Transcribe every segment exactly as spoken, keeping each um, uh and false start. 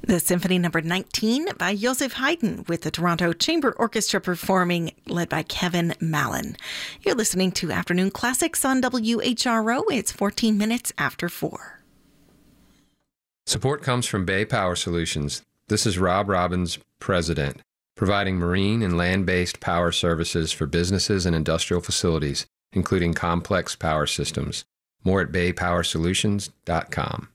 The Symphony Number nineteen by Joseph Haydn with the Toronto Chamber Orchestra performing, led by Kevin Mallon. You're listening to Afternoon Classics on W H R O. It's fourteen minutes after four. Support comes from Bay Power Solutions. This is Rob Robbins, President, providing marine and land-based power services for businesses and industrial facilities, including complex power systems. More at bay power solutions dot com.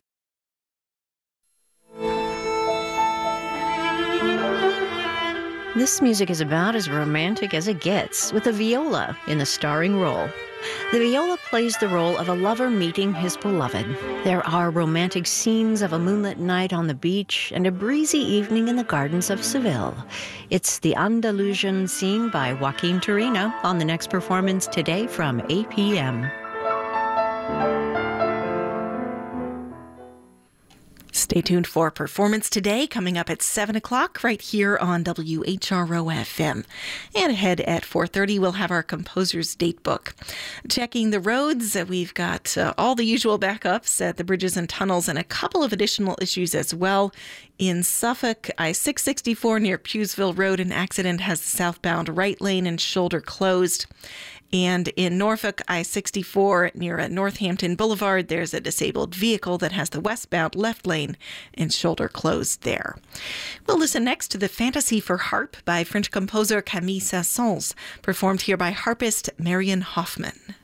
This music is about as romantic as it gets, with a viola in the starring role. The viola plays the role of a lover meeting his beloved. There are romantic scenes of a moonlit night on the beach and a breezy evening in the gardens of Seville. It's the Andalusian seen by Joaquin Turina on the next performance today from eight p.m. Stay tuned for Performance Today, coming up at seven o'clock right here on W H R O F M. And ahead at four thirty, we'll have our Composer's Date Book. Checking the roads, we've got uh, all the usual backups at the bridges and tunnels and a couple of additional issues as well. In Suffolk, I six sixty-four near Pewsville Road, an accident has the southbound right lane and shoulder closed. And in Norfolk, I sixty-four near Northampton Boulevard, there's a disabled vehicle that has the westbound left lane and shoulder closed there. We'll listen next to the Fantasy for Harp by French composer Camille Saint-Saëns, performed here by harpist Marion Hoffman.